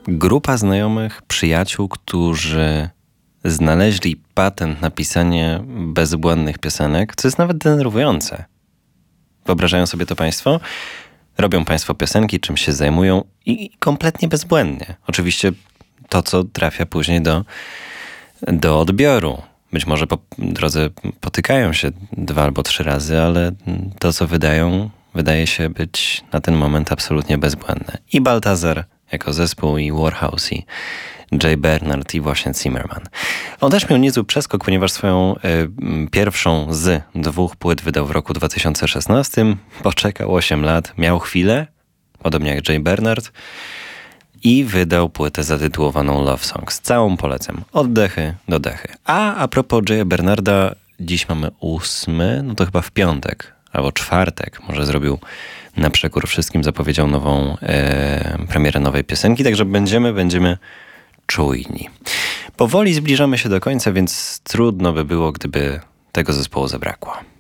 grupa znajomych, przyjaciół, którzy znaleźli patent na pisanie bezbłędnych piosenek, co jest nawet denerwujące. Wyobrażają sobie to państwo? Robią państwo piosenki, czym się zajmują i kompletnie bezbłędnie. Oczywiście to, co trafia później do odbioru. Być może po drodze potykają się 2 albo 3 razy, ale to, co wydają, wydaje się być na ten moment absolutnie bezbłędne. I Baltazar jako zespół, i Warhouse, i Jay Bernard, i właśnie Zimmerman. On też miał niezły przeskok, ponieważ swoją pierwszą z 2 płyt wydał w roku 2016. Poczekał 8 lat, miał chwilę, podobnie jak Jay Bernard, i wydał płytę zatytułowaną Love Songs. Całą polecam. Od dechy do dechy. A propos Jaya Bernarda, dziś mamy 8, no to chyba w piątek albo czwartek. Może zrobił na przekór wszystkim, zapowiedział nową premierę nowej piosenki, także będziemy czujni. Powoli zbliżamy się do końca, więc trudno by było, gdyby tego zespołu zabrakło.